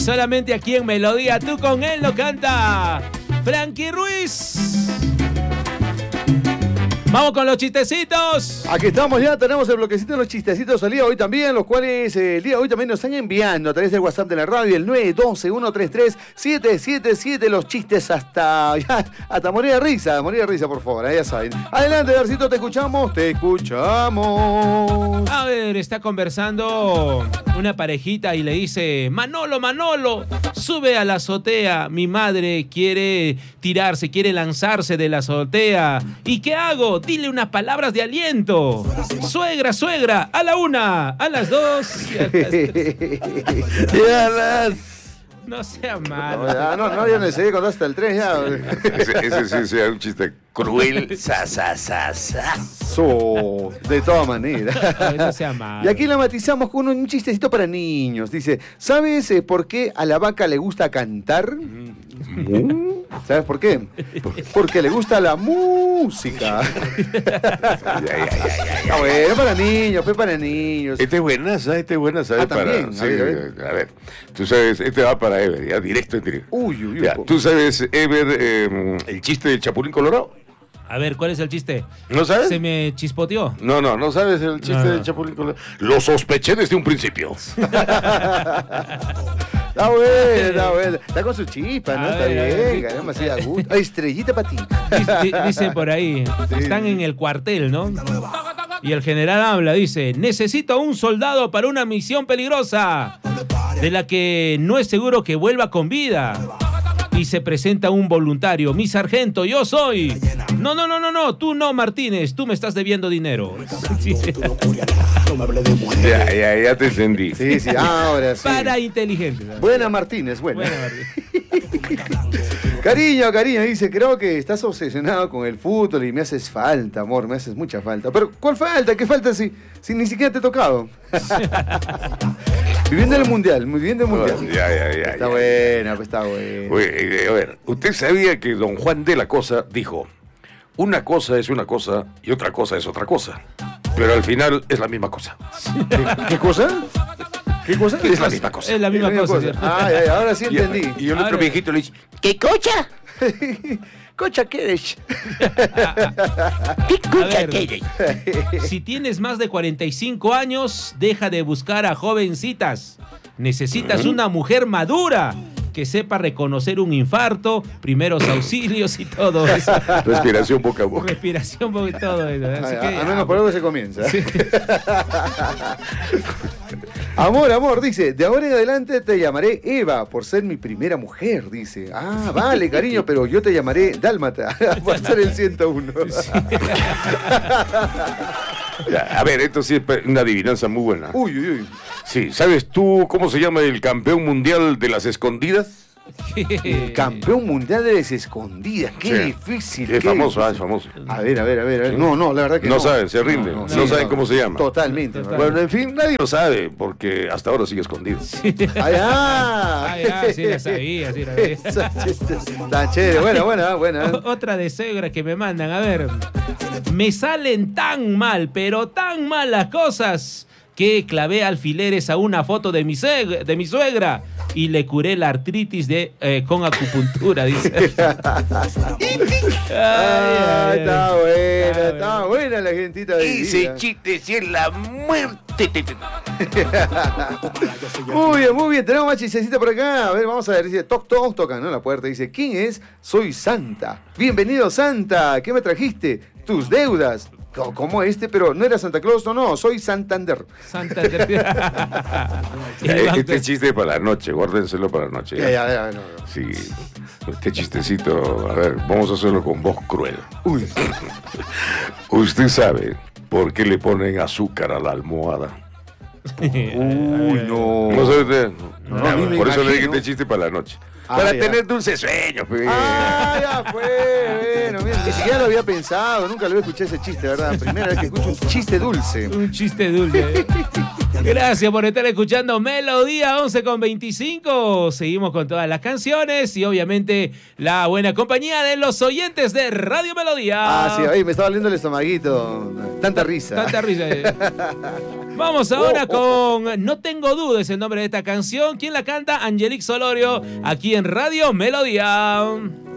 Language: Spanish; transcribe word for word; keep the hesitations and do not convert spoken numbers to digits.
solamente aquí en Melodía. Tú con él lo canta Frankie Ruiz. Vamos con los chistecitos. Aquí estamos ya, tenemos el bloquecito de los chistecitos al día de hoy también, los cuales eh, el día de hoy también nos están enviando a través del WhatsApp de la radio, el nueve uno dos, uno tres tres, siete siete siete, los chistes hasta ya, hasta morir de risa, morir de risa, por favor, eh, ya saben. Adelante, Garcito, te escuchamos, te escuchamos. A ver, está conversando una parejita y le dice: Manolo, Manolo, sube a la azotea, mi madre quiere tirarse, quiere lanzarse de la azotea. ¿Y qué hago? Dile unas palabras de aliento. Suegra, suegra, a la una, a las dos. Y a las tres. Ya las... No sea malo. No, ya, no, no, ya no sé, cuando hasta el tres ya. Ese, ese sí sea un chiste cruel. Sa, sa, sa, sa. So, de todas maneras. Ay, no sea malo. Y aquí la matizamos con un chistecito para niños. Dice, ¿sabes eh, por qué a la vaca le gusta cantar? ¿Sabes por qué? Porque le gusta la música. Ya, ya, ya, ya, ya. Ah, bueno, para niños, fue para niños. Este es buena, ¿sabes? Este es buena, ¿sabes? Ah, también. Para, A ver, a ver. sí, a ver, tú sabes, este va para Ever, ya, directo, en directo. Uy, uy, uy. Ya, tú sabes, Ever, eh, el chiste del Chapulín Colorado. A ver, ¿cuál es el chiste? ¿No sabes? Se me chispoteó. No, no, no sabes el chiste No. del Chapulín Colorado. Lo sospeché desde un principio. Está bueno, está bueno. Está con su chispa, ¿no? A Está ver, a ver. bien, ganamos así a gusto. Ay, estrellita para ti. Dice- Dicen por ahí, están en el cuartel, ¿no? Y el general habla, dice: necesito a un soldado para una misión peligrosa, de la que no es seguro que vuelva con vida. Y se presenta un voluntario: mi sargento, yo soy. No, no, no, no, no, tú no, Martínez, tú me estás debiendo dinero. Sí. Ya, ya, ya te entendí. Sí, sí, ahora sí. Para inteligente. Buena Martínez, buena. Buena, Martínez. Cariño, cariño, dice, creo que estás obsesionado con el fútbol y me haces falta, amor, me haces mucha falta. Pero, ¿cuál falta? ¿Qué falta si, si ni siquiera te he tocado? Viviendo el mundial, viviendo el mundial. Ya, ya, ya. Está ya. buena, pues está buena. Oye, eh, a ver, ¿usted sabía que don Juan de la Cosa dijo: una cosa es una cosa y otra cosa es otra cosa, pero al final es la misma cosa? ¿Qué, qué cosa? ¿Qué cosa? Es la misma cosa. Es la misma cosa. ¿cierto? Ah, ya, ya, ahora sí Y, entendí. y el otro Ahora- viejito le dice: ¿Qué cocha? Cocha, ¿qué eres? ¿Qué A cocha ver. quieres? Si tienes más de cuarenta y cinco años, deja de buscar a jovencitas. Necesitas una mujer madura que sepa reconocer un infarto, primeros auxilios y todo eso. respiración boca a boca. Respiración y todo eso. Así A, que, a menos por algo se comienza. Amor, amor, dice, de ahora en adelante te llamaré Eva por ser mi primera mujer, dice. Ah, vale, cariño, pero yo te llamaré Dálmata por ser el ciento uno. Ya, a ver, esto sí es una adivinanza muy buena. Uy, uy, uy. Sí, ¿sabes tú cómo se llama el campeón mundial de las escondidas? El campeón mundial de las escondidas, qué Sí. difícil. Es qué famoso, ah, difícil. es famoso. A ver, a ver, a ver, a ver. No, no, la verdad que no. No saben, se rinden, no saben cómo se llama. Totalmente. Total. Bueno, en fin, nadie lo sabe, porque hasta ahora sigue escondido. Ay, ah. Ay, ay, sí la sabía, sí la sabía. Esa chiste Está chévere, buena, buena, buena. O- Otra de suegra que me mandan. A ver, me salen tan mal, pero tan mal las cosas, que clavé alfileres a una foto de mi, suegra, de mi suegra y le curé la artritis de, eh, con acupuntura, dice. Ay, Ah, ay, está ay. buena, Ah, está buena la gentita de Ese vida. chiste sí es la muerte. Muy bien, muy bien, tenemos más chistecito por acá. A ver, vamos a ver, dice, toc, toc, tocan, ¿no? La puerta dice, ¿quién es? Soy Santa. Bienvenido, Santa. ¿Qué me trajiste? Tus deudas. Co- ¿Cómo este? Pero no era Santa Claus, no, no, soy Santander. Santa. Este chiste es para la noche, guárdenselo para la noche. Ya, ya, ya, no, no. Sí, este chistecito, a ver, vamos a hacerlo con voz cruel. Uy, ¿Usted sabe por qué le ponen azúcar a la almohada? uy, no. ¿No sabe usted? No, Ya, a mí me por eso le dije imagino. este chiste para la noche. Ah, para ya. tener dulce sueño, pues. Ah, ya fue, bueno, mira, ni siquiera lo había pensado, nunca lo había escuchado ese chiste, ¿verdad? Primera vez que escucho un chiste dulce. Un chiste dulce. Gracias por estar escuchando Melodía once con veinticinco. Seguimos con todas las canciones y obviamente la buena compañía de los oyentes de Radio Melodía. Ah, sí, ahí me estaba oliendo el estomaguito. Tanta risa. Tanta risa. eh. Vamos ahora con No Tengo Duda, es el nombre de esta canción. ¿Quién la canta? Angelique Solorio, aquí en Radio Melodía.